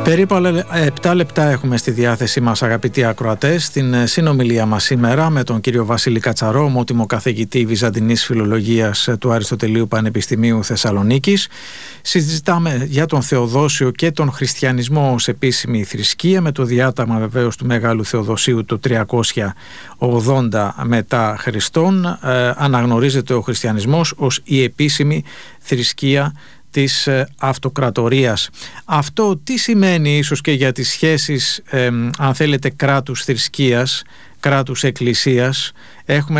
Περίπου 7 λεπτά έχουμε στη διάθεσή μας, αγαπητοί ακροατές, στην συνομιλία μας σήμερα με τον κύριο Βασίλη Κατσαρό, ομότιμο καθηγητή Βυζαντινής Φιλολογίας του Αριστοτελείου Πανεπιστημίου Θεσσαλονίκης. Συζητάμε για τον Θεοδόσιο και τον χριστιανισμό ως επίσημη θρησκεία, με το διάταγμα βεβαίως του Μεγάλου Θεοδοσίου το 380 μετά Χριστόν. Αναγνωρίζεται ο χριστιανισμός ως η επίσημη θρησκεία της αυτοκρατορίας. Αυτό τι σημαίνει ίσως και για τις σχέσεις, αν θέλετε, κράτους θρησκείας, κράτους εκκλησίας? Έχουμε